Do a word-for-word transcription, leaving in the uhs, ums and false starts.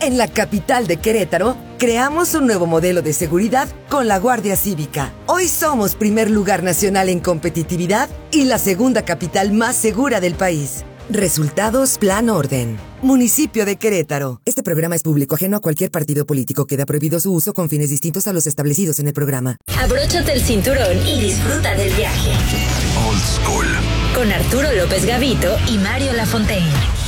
En la capital de Querétaro, creamos un nuevo modelo de seguridad con la Guardia Cívica. Hoy somos primer lugar nacional en competitividad y la segunda capital más segura del país. Resultados Plan Orden. Municipio de Querétaro. Este programa es público, ajeno a cualquier partido político. Queda prohibido su uso con fines distintos a los establecidos en el programa. Abróchate el cinturón y disfruta del viaje. Old School. Con Arturo López Gavito y Mario Lafontaine.